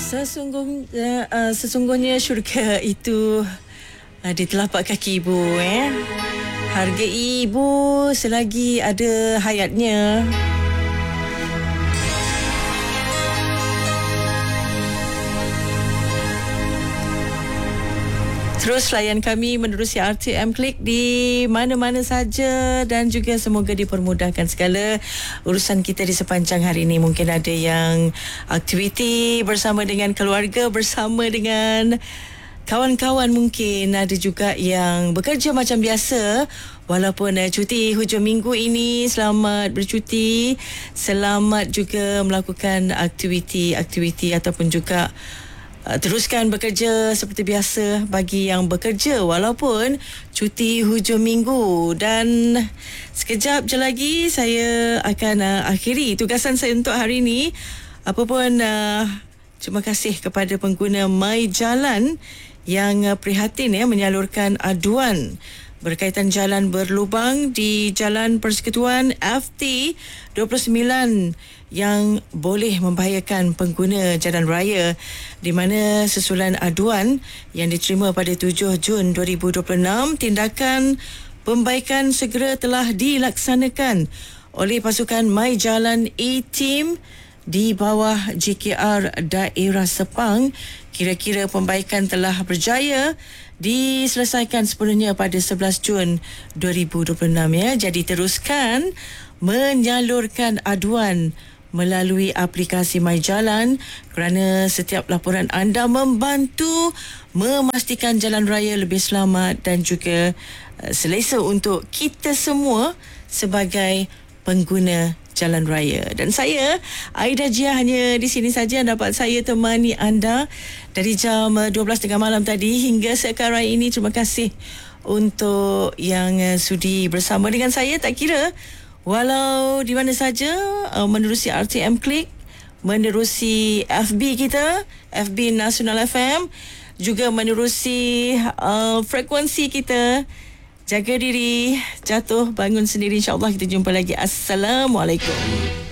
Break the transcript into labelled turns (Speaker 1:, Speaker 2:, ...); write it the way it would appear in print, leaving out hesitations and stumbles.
Speaker 1: Sesungguhnya syurga itu di telapak kaki ibu. Harga ibu selagi ada hayatnya. Terus layan kami menerusi RTM Klik di mana-mana saja dan juga semoga dipermudahkan segala urusan kita di sepanjang hari ini. Mungkin ada yang aktiviti bersama dengan keluarga, bersama dengan kawan-kawan, mungkin ada juga yang bekerja macam biasa walaupun cuti hujung minggu ini. Selamat bercuti, selamat juga melakukan aktiviti ataupun juga teruskan bekerja seperti biasa bagi yang bekerja walaupun cuti hujung minggu. Dan sekejap je lagi saya akan akhiri tugasan saya untuk hari ini. Apapun terima kasih kepada pengguna My Jalan yang prihatin menyalurkan aduan berkaitan jalan berlubang di Jalan Persekutuan FT 29 yang boleh membahayakan pengguna jalan raya, di mana susulan aduan yang diterima pada 7 Jun 2026, tindakan pembaikan segera telah dilaksanakan oleh pasukan My Jalan A-Team di bawah JKR Daerah Sepang. Kira-kira pembaikan telah berjaya diselesaikan sepenuhnya pada 11 Jun 2026 Jadi teruskan menyalurkan aduan melalui aplikasi My Jalan kerana setiap laporan anda membantu memastikan jalan raya lebih selamat dan juga selesa untuk kita semua sebagai pengguna jalan raya. Dan saya, Aida Jia, hanya di sini saja dapat saya temani anda dari jam 12.30 malam tadi hingga sekarang ini. Terima kasih untuk yang sudi bersama dengan saya. Tak kira walau di mana saja, menerusi RTM Klik, menerusi FB kita, FB Nasional FM, juga menerusi frekuensi kita. Jaga diri, jatuh bangun sendiri. InsyaAllah kita jumpa lagi. Assalamualaikum.